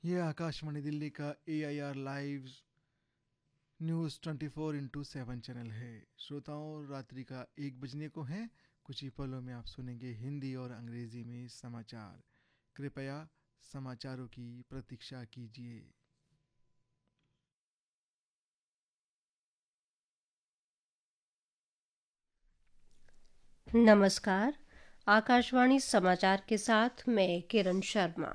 ये आकाशवाणी दिल्ली का AIR live news 24/7 channel है। श्रोताओं, रात्रि का 1 बजने को है। कुछ ही पलों में आप सुनेंगे हिंदी और अंग्रेजी में समाचार। कृपया समाचारों की प्रतीक्षा कीजिए। नमस्कार। आकाशवाणी समाचार के साथ मैं किरण शर्मा।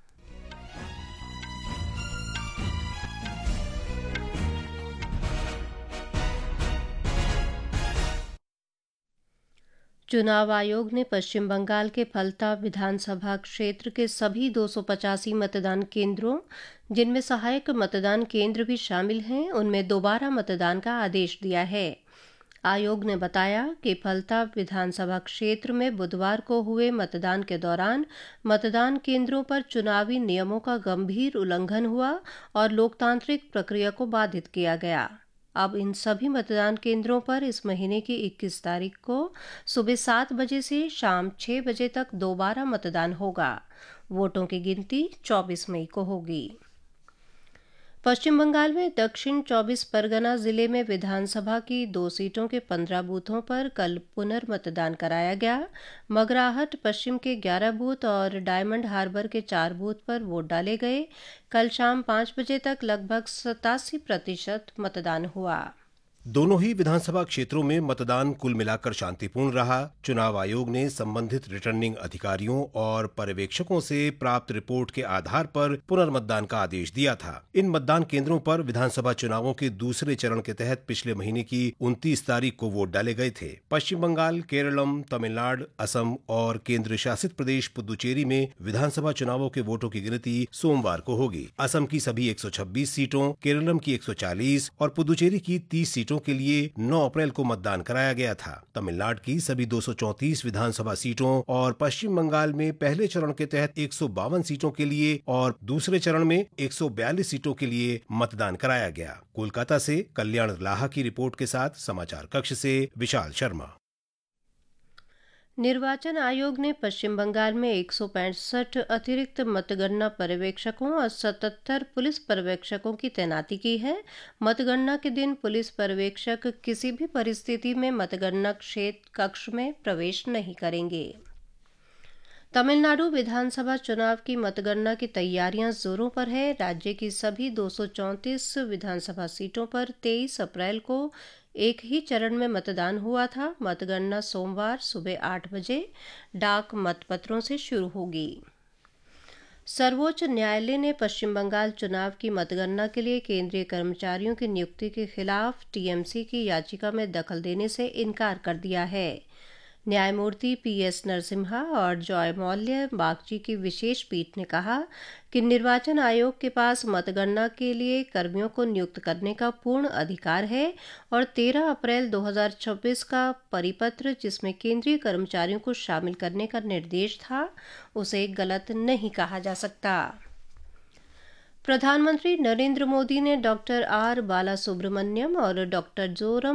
चुनाव आयोग ने पश्चिम बंगाल के फलता विधानसभा क्षेत्र के सभी 285 मतदान केंद्रों, जिनमें सहायक मतदान केंद्र भी शामिल हैं, उनमें दोबारा मतदान का आदेश दिया है। आयोग ने बताया कि फलता विधानसभा क्षेत्र में बुधवार को हुए मतदान के दौरान मतदान केंद्रों पर चुनावी नियमों का गंभीर उल्लंघन हुआ और लोकतांत्रिक प्रक्रिया को बाधित किया गया। अब इन सभी मतदान केंद्रों पर इस महीने की 21 तारीख को सुबह 7 बजे से शाम 6 बजे तक दोबारा मतदान होगा। वोटों की गिनती 24 मई को होगी। पश्चिम बंगाल में दक्षिण 24 परगना जिले में विधानसभा की 2 सीटों के 15 बूथों पर कल पुनर्मतदान कराया गया। मगराहट पश्चिम के 11 बूथ और डायमंड हार्बर के 4 बूथ पर वोट डाले गए। कल शाम 5 बजे तक लगभग 87% मतदान हुआ। दोनों ही विधानसभा क्षेत्रों में मतदान कुल मिलाकर शांतिपूर्ण रहा। चुनाव आयोग ने संबंधित रिटर्निंग अधिकारियों और पर्यवेक्षकों से प्राप्त रिपोर्ट के आधार पर पुनर्मतदान का आदेश दिया था। इन मतदान केंद्रों पर विधानसभा चुनावों के दूसरे चरण के तहत पिछले महीने की 29 तारीख को वोट डाले गए थे। पश्चिम बंगाल, केरलम, तमिलनाडु, असम और केंद्र शासित प्रदेश पुदुचेरी में विधानसभा चुनावों के वोटों की गिनती सोमवार को होगी। असम की सभी 126 सीटों, केरलम की 140 और पुदुचेरी की 30 सीटों के लिए 9 अप्रैल को मतदान कराया गया था। तमिलनाडु की सभी 234 विधानसभा सीटों और पश्चिम बंगाल में पहले चरण के तहत 152 सीटों के लिए और दूसरे चरण में 142 सीटों के लिए मतदान कराया गया। कोलकाता से कल्याण लाहा की रिपोर्ट के साथ समाचार कक्ष से विशाल शर्मा। निर्वाचन आयोग ने पश्चिम बंगाल में 165 अतिरिक्त मतगणना पर्यवेक्षकों और 77 पुलिस पर्यवेक्षकों की तैनाती की है। मतगणना के दिन पुलिस पर्यवेक्षक किसी भी परिस्थिति में मतगणना क्षेत्र कक्ष में प्रवेश नहीं करेंगे। तमिलनाडु विधानसभा चुनाव की मतगणना की तैयारियां जोरों पर है। राज्य की सभी 234 विधानसभा सीटों पर 23 अप्रैल को एक ही चरण में मतदान हुआ था। मतगणना सोमवार सुबह 8 बजे डाक मतपत्रों से शुरू होगी। सर्वोच्च न्यायालय ने पश्चिम बंगाल चुनाव की मतगणना के लिए केंद्रीय कर्मचारियों की नियुक्ति के खिलाफ टीएमसी की याचिका में दखल देने से इनकार कर दिया है। न्यायमूर्ति PS नरसिम्हा और जॉय मौल्य बागची की विशेष पीठ ने कहा कि निर्वाचन आयोग के पास मतगणना के लिए कर्मियों को नियुक्त करने का पूर्ण अधिकार है और 13 अप्रैल 2026 का परिपत्र, जिसमें केंद्रीय कर्मचारियों को शामिल करने का निर्देश था, उसे गलत नहीं कहा जा सकता। प्रधानमंत्री नरेंद्र मोदी ने डॉक्टर R बालासुब्रमण्यम और डॉक्टर जोरम